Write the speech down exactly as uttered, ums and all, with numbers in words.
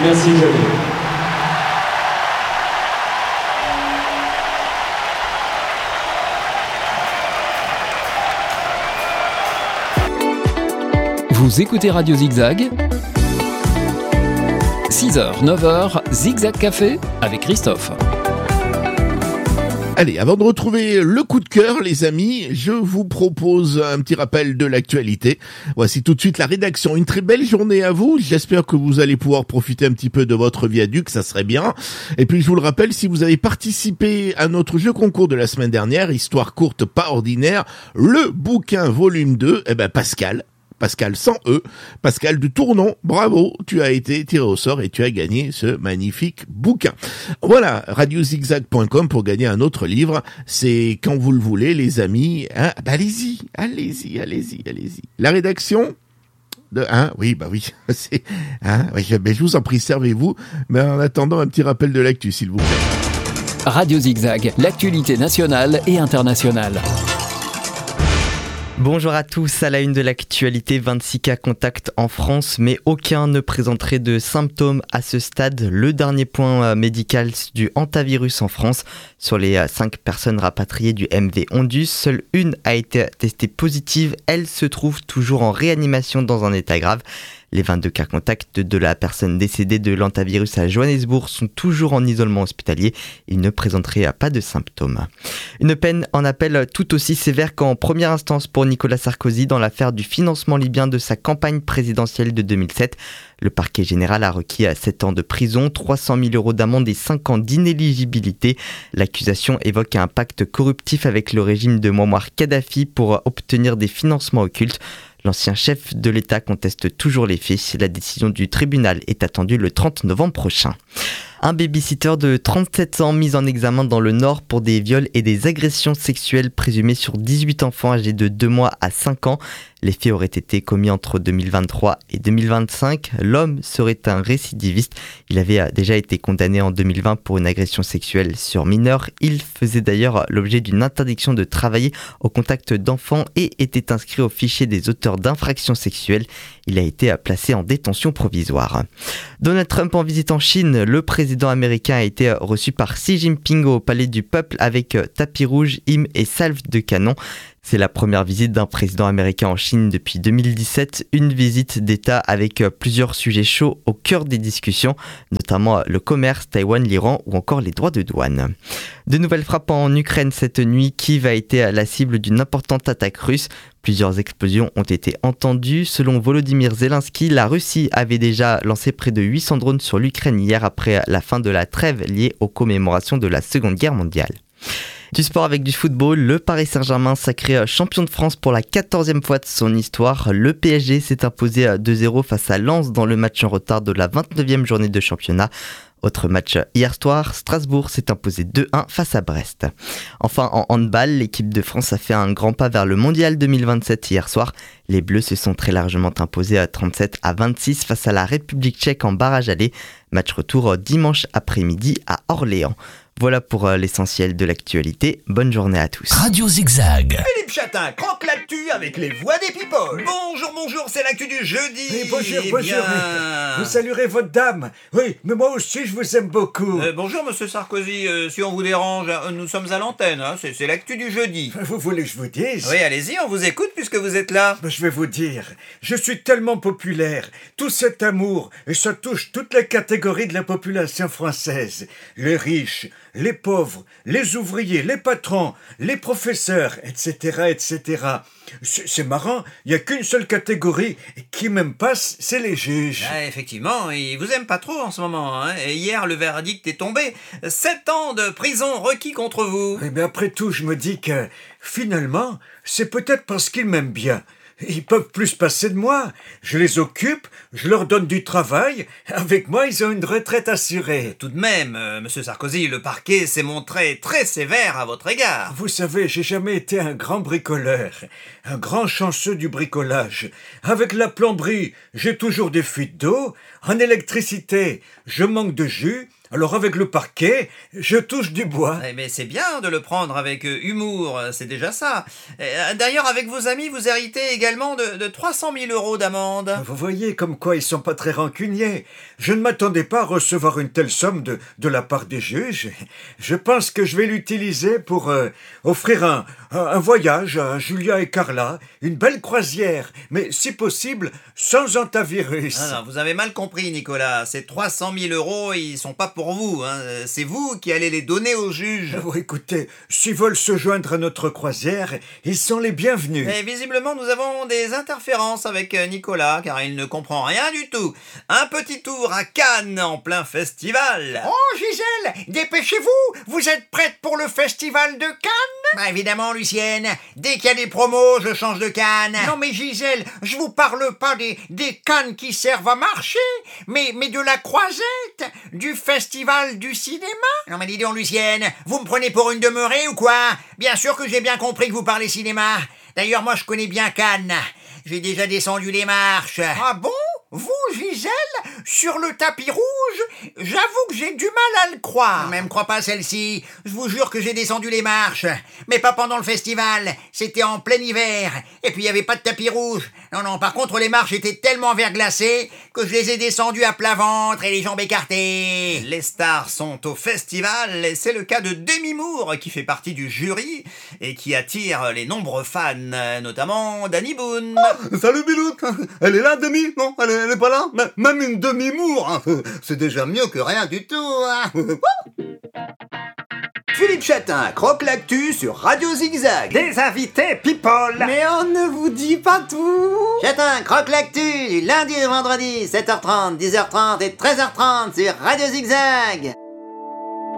Merci Xavier. Vous écoutez Radio Zigzag, six heures, neuf heures, Zigzag Café avec Christophe. Allez, avant de retrouver le coup de cœur, les amis, je vous propose un petit rappel de l'actualité. Voici tout de suite la rédaction. Une très belle journée à vous. J'espère que vous allez pouvoir profiter un petit peu de votre viaduc, ça serait bien. Et puis, je vous le rappelle, si vous avez participé à notre jeu concours de la semaine dernière, Histoire courte, pas ordinaire, le bouquin volume deux, eh ben, Pascal. Pascal sans E, Pascal du Tournon, bravo, tu as été tiré au sort et tu as gagné ce magnifique bouquin. Voilà, radio zigzag point com pour gagner un autre livre, c'est quand vous le voulez les amis, hein, bah allez-y, allez-y, allez-y, allez-y. La rédaction de, hein, oui, bah oui, c'est, hein, oui, mais je vous en prie, servez-vous, mais en attendant un petit rappel de l'actu, s'il vous plaît. Radio Zigzag, l'actualité nationale et internationale. Bonjour à tous, à la une de l'actualité, vingt-six cas contacts en France, mais aucun ne présenterait de symptômes à ce stade. Le dernier point médical du hantavirus en France. Sur les cinq personnes rapatriées du M V Ondus, seule une a été testée positive. Elle se trouve toujours en réanimation dans un état grave. Les vingt-deux cas contacts de la personne décédée de l'hantavirus à Johannesburg sont toujours en isolement hospitalier. Ils ne présenteraient pas de symptômes. Une peine en appel tout aussi sévère qu'en première instance pour Nicolas Sarkozy dans l'affaire du financement libyen de sa campagne présidentielle de deux mille sept. Le parquet général a requis à sept ans de prison, trois cent mille euros d'amende et cinq ans d'inéligibilité. L'accusation évoque un pacte corruptif avec le régime de Mouammar Kadhafi pour obtenir des financements occultes. L'ancien chef de l'État conteste toujours les faits. La décision du tribunal est attendue le trente novembre prochain. Un baby-sitter de trente-sept ans mis en examen dans le Nord pour des viols et des agressions sexuelles présumées sur dix-huit enfants âgés de deux mois à cinq ans. Les faits auraient été commis entre deux mille vingt-trois et deux mille vingt-cinq. L'homme serait un récidiviste. Il avait déjà été condamné en deux mille vingt pour une agression sexuelle sur mineur. Il faisait d'ailleurs l'objet d'une interdiction de travailler au contact d'enfants et était inscrit au fichier des auteurs d'infractions sexuelles. Il a été placé en détention provisoire. Donald Trump en visite en Chine. Le président américain a été reçu par Xi Jinping au Palais du Peuple avec tapis rouge, hymne et salve de canon. C'est la première visite d'un président américain en Chine depuis deux mille dix-sept, une visite d'État avec plusieurs sujets chauds au cœur des discussions, notamment le commerce, Taïwan, l'Iran ou encore les droits de douane. De nouvelles frappes en Ukraine cette nuit, Kiev a été la cible d'une importante attaque russe. Plusieurs explosions ont été entendues. Selon Volodymyr Zelensky, la Russie avait déjà lancé près de huit cents drones sur l'Ukraine hier après la fin de la trêve liée aux commémorations de la Seconde Guerre mondiale. Du sport avec du football, le Paris Saint-Germain sacré champion de France pour la quatorzième fois de son histoire. Le P S G s'est imposé deux zéro face à Lens dans le match en retard de la vingt-neuvième journée de championnat. Autre match hier soir, Strasbourg s'est imposé deux un face à Brest. Enfin en handball, l'équipe de France a fait un grand pas vers le mondial deux mille vingt-sept hier soir. Les Bleus se sont très largement imposés à trente-sept à vingt-six face à la République tchèque en barrage aller. Match retour dimanche après-midi à Orléans. Voilà pour euh, l'essentiel de l'actualité. Bonne journée à tous. Radio Zigzag. Philippe Chatin croque l'actu avec les voix des people. Bonjour, bonjour, c'est l'actu du jeudi. Oui, bonjour, Eh bonjour. bien... Vous saluerez votre dame. Oui, mais moi aussi, je vous aime beaucoup. Euh, bonjour, monsieur Sarkozy. Euh, si on vous dérange, euh, nous sommes à l'antenne. Hein, c'est, c'est l'actu du jeudi. Vous voulez que je vous dise? Oui, allez-y, on vous écoute puisque vous êtes là. Ben, je vais vous dire, je suis tellement populaire, tout cet amour, et ça touche toutes les catégories de la population française. Les riches, les pauvres, les ouvriers, les patrons, les professeurs, et cetera, et cetera. C'est, c'est marrant, il n'y a qu'une seule catégorie qui m'aime pas, c'est les juges. Ah, effectivement, ils vous aiment pas trop en ce moment. Hein, et hier, le verdict est tombé. Sept ans de prison requis contre vous. Eh bien, après tout, je me dis que, finalement, c'est peut-être parce qu'ils m'aiment bien. Ils peuvent plus se passer de moi. Je les occupe, je leur donne du travail. Avec moi, ils ont une retraite assurée. Tout de même, euh, monsieur Sarkozy, le parquet s'est montré très sévère à votre égard. Vous savez, j'ai jamais été un grand bricoleur, un grand chanceux du bricolage. Avec la plomberie, j'ai toujours des fuites d'eau. En électricité, je manque de jus. Alors avec le parquet, je touche du bois. Eh, mais c'est bien de le prendre avec euh, humour, c'est déjà ça. Euh, D'ailleurs, avec vos amis, vous héritez également de, de trois cent mille euros d'amende. Vous voyez comme quoi ils sont pas très rancuniers. Je ne m'attendais pas à recevoir une telle somme de, de la part des juges. Je pense que je vais l'utiliser pour euh, offrir un, un, un voyage à Julia et Carla, une belle croisière, mais si possible, sans antivirus. Ah non, vous avez mal compris, Nicolas. Ces trois cent mille euros, ils sont pas pour vous. Hein. C'est vous qui allez les donner aux juges. Oh, écoutez, s'ils veulent se joindre à notre croisière, ils sont les bienvenus. Et visiblement, nous avons des interférences avec Nicolas, car il ne comprend rien du tout. Un petit tour à Cannes, en plein festival. Oh, Gisèle, dépêchez-vous, vous êtes prête pour le festival de Cannes? Bah évidemment, Lucienne. Dès qu'il y a des promos, je change de canne. Non mais Gisèle, je vous parle pas des, des cannes qui servent à marcher, mais, mais de la croisette, du festival du cinéma. Non mais dis donc, Lucienne, vous me prenez pour une demeurée ou quoi? Bien sûr que j'ai bien compris que vous parlez cinéma. D'ailleurs, moi je connais bien Cannes. J'ai déjà descendu les marches. Ah bon? Vous, Gisèle, sur le tapis rouge, j'avoue que j'ai du mal à le croire. Même crois pas celle-ci. Je vous jure que j'ai descendu les marches. Mais pas pendant le festival. C'était en plein hiver. Et puis il y avait pas de tapis rouge. Non, non, par contre les marches étaient tellement verglacées que je les ai descendues à plat ventre et les jambes écartées. Les stars sont au festival et c'est le cas de Demi Moore qui fait partie du jury et qui attire les nombreux fans, notamment Danny Boone. Oh, salut Bilouk. Elle est là, Demi? Non, elle est Elle n'est pas là? Même une demi-mour, hein. C'est déjà mieux que rien du tout, hein. Philippe Chatin croque l'actu sur Radio Zigzag. Des invités people. Mais on ne vous dit pas tout. Chatin croque l'actu, lundi et vendredi, sept heures trente, dix heures trente et treize heures trente sur Radio Zigzag.